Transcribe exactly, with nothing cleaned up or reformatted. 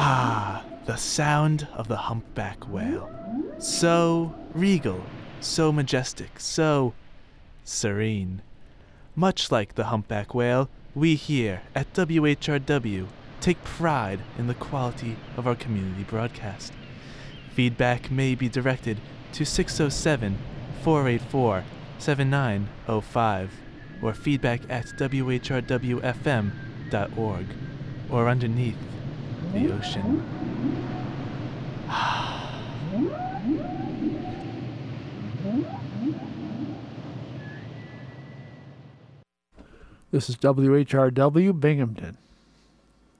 Ah, the sound of the humpback whale. So regal, so majestic, so serene. Much like the humpback whale, we here at W H R W take pride in the quality of our community broadcast. Feedback may be directed to six oh seven, four eight four, seven nine oh five or feedback at w h r w f m dot org or underneath the ocean. This is W H R W Binghamton.